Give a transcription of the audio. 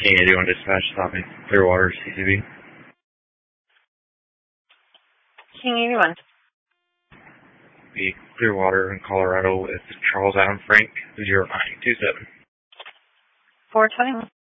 King 81 dispatch, stopping Clearwater, CCB. King 81. The Clearwater in Colorado with Charles Adam Frank, 0927. 420.